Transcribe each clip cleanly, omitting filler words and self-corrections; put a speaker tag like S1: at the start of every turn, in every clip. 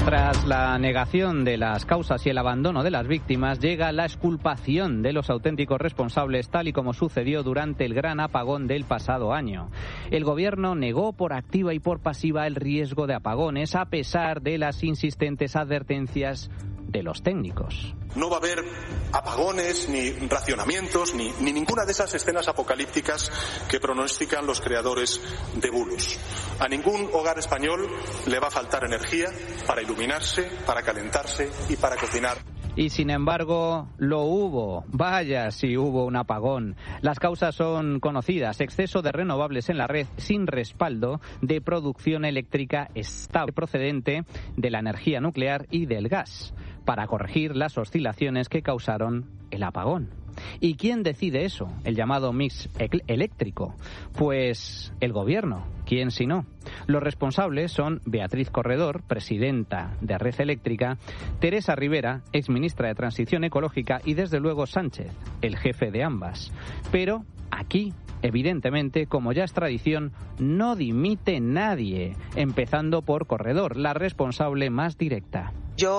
S1: Tras la negación de las causas y el abandono de las víctimas, llega la exculpación de los auténticos responsables, tal y como sucedió durante el gran apagón del pasado año. El gobierno negó por activa y por pasiva el riesgo de apagones, a pesar de las insistentes advertencias de los técnicos.
S2: No va a haber apagones, ni racionamientos, ni ninguna de esas escenas apocalípticas que pronostican los creadores de bulos. A ningún hogar español le va a faltar energía para iluminarse, para calentarse y para cocinar.
S1: Y sin embargo, lo hubo. Vaya si hubo un apagón. Las causas son conocidas: exceso de renovables en la red sin respaldo de producción eléctrica estable procedente de la energía nuclear y del gas, para corregir las oscilaciones que causaron el apagón. ¿Y quién decide eso? El llamado mix eléctrico. Pues el gobierno. ¿Quién si no? Los responsables son Beatriz Corredor, presidenta de Red Eléctrica, Teresa Rivera, exministra de Transición Ecológica, y desde luego Sánchez, el jefe de ambas. Pero aquí, evidentemente, como ya es tradición, no dimite nadie, empezando por Corredor, la responsable más directa.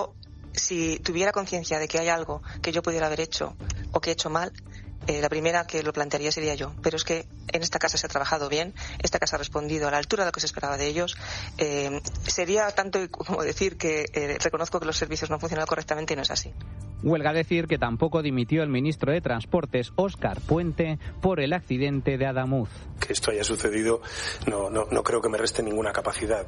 S3: Si tuviera conciencia de que hay algo que yo pudiera haber hecho o que he hecho mal, la primera que lo plantearía sería yo. Pero es que en esta casa se ha trabajado bien, esta casa ha respondido a la altura de lo que se esperaba de ellos. Sería tanto como decir que reconozco que los servicios no han funcionado correctamente, y no es así.
S1: Huelga decir que tampoco dimitió el ministro de Transportes, Óscar Puente, por el accidente de Adamuz.
S4: Que esto haya sucedido no creo que me reste ninguna capacidad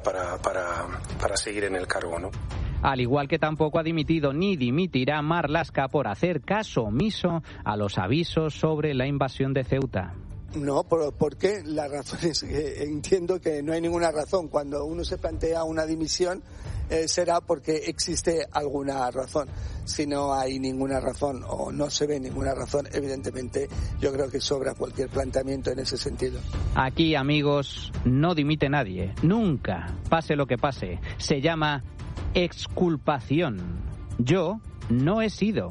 S4: para seguir en el cargo, ¿no?
S1: Al igual que tampoco ha dimitido ni dimitirá Marlaska por hacer caso omiso a los avisos sobre la invasión de Ceuta.
S5: No, ¿por qué? La razón es que entiendo que no hay ninguna razón. Cuando uno se plantea una dimisión será porque existe alguna razón. Si no hay ninguna razón o no se ve ninguna razón, evidentemente yo creo que sobra cualquier planteamiento en ese sentido.
S1: Aquí, amigos, no dimite nadie. Nunca, pase lo que pase. Se llama exculpación. Yo no he sido.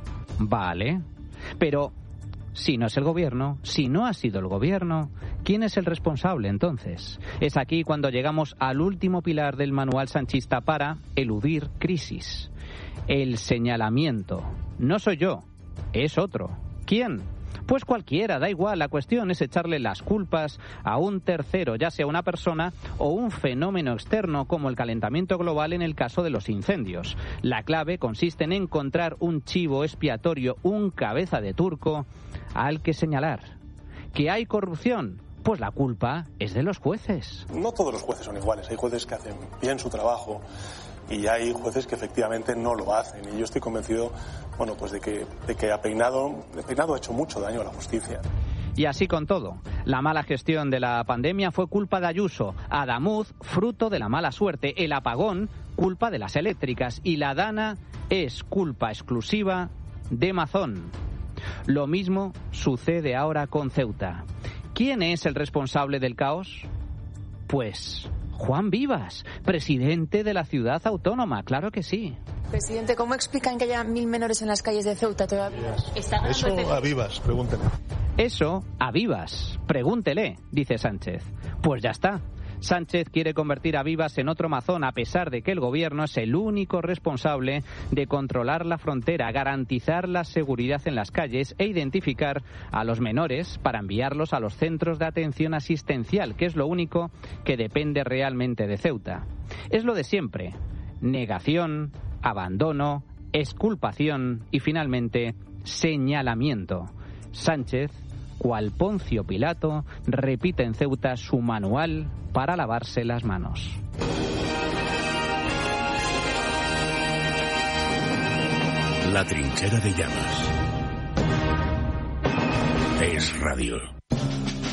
S1: Vale, pero si no es el gobierno, si no ha sido el gobierno, ¿quién es el responsable entonces? Es aquí cuando llegamos al último pilar del manual sanchista para eludir crisis: el señalamiento. No soy yo, es otro. ¿Quién? Pues cualquiera, da igual. La cuestión es echarle las culpas a un tercero, ya sea una persona o un fenómeno externo como el calentamiento global en el caso de los incendios. La clave consiste en encontrar un chivo expiatorio, un cabeza de turco al que señalar. ¿Que hay corrupción? Pues la culpa es de los jueces.
S2: No todos los jueces son iguales. Hay jueces que hacen bien su trabajo y hay jueces que efectivamente no lo hacen. Y yo estoy convencido, pues de que Peinado ha hecho mucho daño a la justicia.
S1: Y así con todo. La mala gestión de la pandemia fue culpa de Ayuso, Adamuz fruto de la mala suerte, el apagón culpa de las eléctricas y la Dana es culpa exclusiva de Mazón. Lo mismo sucede ahora con Ceuta. ¿Quién es el responsable del caos? Pues Juan Vivas, presidente de la ciudad autónoma, claro que sí.
S6: Presidente, ¿cómo explican que haya 1000 menores en las calles de Ceuta todavía?
S7: Eso a Vivas, pregúntele.
S1: Eso a Vivas, pregúntele, dice Sánchez. Pues ya está. Sánchez quiere convertir a Vivas en otro Mazón, a pesar de que el gobierno es el único responsable de controlar la frontera, garantizar la seguridad en las calles e identificar a los menores para enviarlos a los centros de atención asistencial, que es lo único que depende realmente de Ceuta. Es lo de siempre: negación, abandono, exculpación y finalmente señalamiento. Sánchez, cual Poncio Pilato, repite en Ceuta su manual para lavarse las manos.
S8: La trinchera de llamas. Es radio.